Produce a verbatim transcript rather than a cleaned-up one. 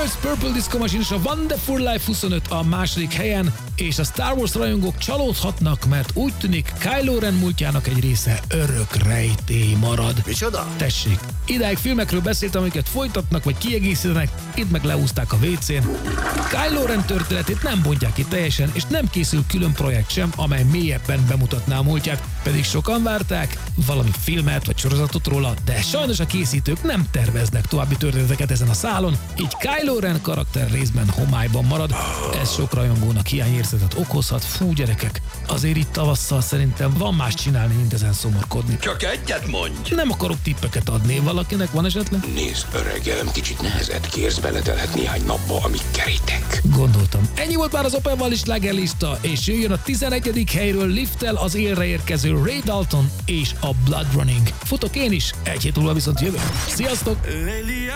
nyolc Purple Disco Machine és a Wonderful Life huszonöt a második helyen, és a Star Wars rajongók csalódhatnak, mert úgy tűnik Kylo Ren múltjának egy része örök rejtély marad. Micsoda? Tessék, idáig filmekről beszéltem, amiket folytatnak vagy kiegészítenek, itt meg leúzták a vécén. Kylo Ren történetét nem bontják ki teljesen, és nem készül külön projekt sem, amely mélyebben bemutatná a múltját, pedig sokan várták valami filmet vagy sorozatot róla, de sajnos a készítők nem terveznek további történeteket ezen a szálon, így Kylo Ren karakter részben homályban marad. Ez sok rajongónak hiányérzetet okozhat. Fú, gyerekek, azért itt tavasszal szerintem van más csinálni, mint ezen szomorkodni. Csak egyet mondj! Nem akarok tippeket adni, valakinek van esetleg? Nézd, öregem, kicsit nehezet kérsz, beletelhet néhány napba, amíg kerítek. Gondoltam. Ennyi volt már az Open Valley slágerlista, és jöjjön a tizenegyedik helyről lifttel az élre érkező Ray Dalton és a Blood Running. Futok én is, egy hét múlva viszont jövök. Sziasztok!